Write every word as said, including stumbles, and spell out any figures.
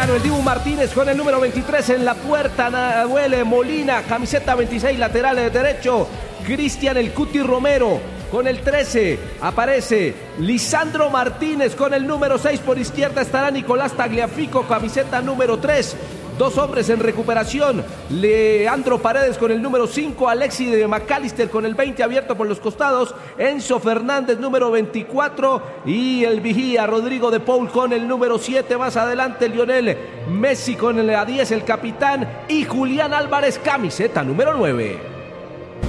Mexicano, el Dibu Martínez con el número veintitrés en la puerta, Nahuel Molina, camiseta veintiséis, lateral derecho, Cristian El Cuti Romero con el trece, aparece Lisandro Martínez con el número seis, por izquierda estará Nicolás Tagliafico, camiseta número tres. Dos hombres en recuperación, Leandro Paredes con el número cinco, Alexis de McAllister con el veinte abierto por los costados, Enzo Fernández número veinticuatro y el vigía Rodrigo de Paul con el número siete, más adelante Lionel Messi con el A diez, el capitán, y Julián Álvarez, camiseta número nueve.